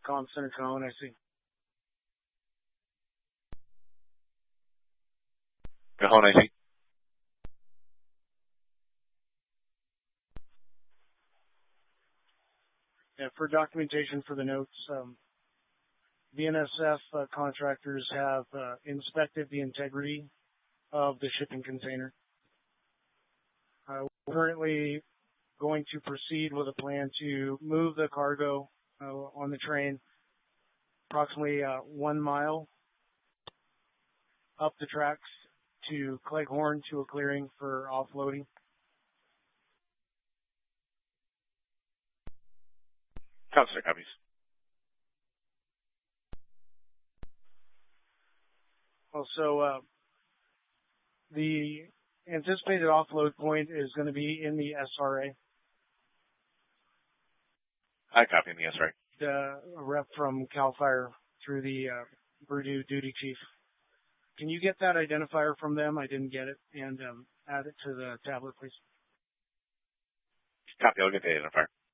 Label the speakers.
Speaker 1: Comm Center Cohen, I see.
Speaker 2: Cajon, I see.
Speaker 1: Yeah, for documentation for the notes, BNSF contractors have inspected the integrity of the shipping container. We're currently going to proceed with a plan to move the cargo on the train approximately 1 mile up the tracks to Cleghorn to a clearing for offloading.
Speaker 2: Counselor, copies.
Speaker 1: Also, the anticipated offload point is going to be in the SRA.
Speaker 2: I copy in the SRA.
Speaker 1: The rep from CAL FIRE through the Purdue duty chief. Can you get that identifier from them? I didn't get it, and add it to the tablet, please.
Speaker 2: Copy. I'll get the identifier.